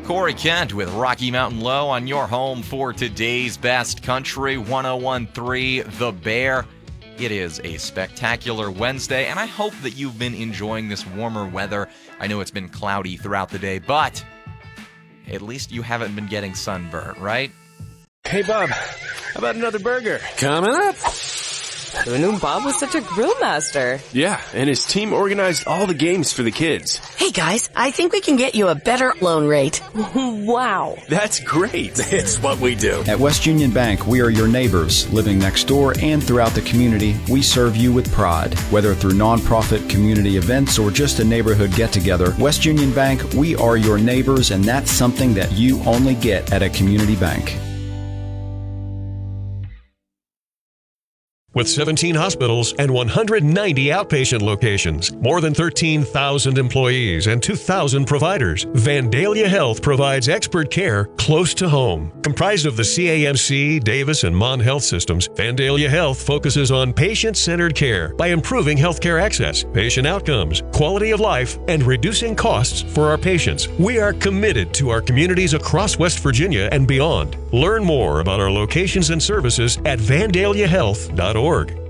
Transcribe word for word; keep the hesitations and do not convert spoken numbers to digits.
Corey Kent with Rocky Mountain Low on your home for today's best country, one oh one point three The Bear. It is a spectacular Wednesday, and I hope that you've been enjoying this warmer weather. I know it's been cloudy throughout the day, but at least you haven't been getting sunburnt, right? Hey, Bob, how about another burger? Coming up. Who knew Bob was such a grill master? Yeah, and his team organized all the games for the kids. Hey, guys, I think we can get you a better loan rate. Wow. That's great. It's what we do. At West Union Bank, we are your neighbors. Living next door and throughout the community, we serve you with pride. Whether through nonprofit community events or just a neighborhood get-together, West Union Bank, we are your neighbors, and that's something that you only get at a community bank. With seventeen hospitals and one hundred ninety outpatient locations, more than thirteen thousand employees, and two thousand providers, Vandalia Health provides expert care close to home. Comprised of the C A M C, Davis, and Mon Health systems, Vandalia Health focuses on patient-centered care by improving healthcare access, patient outcomes, quality of life, and reducing costs for our patients. We are committed to our communities across West Virginia and beyond. Learn more about our locations and services at vandalia health dot org.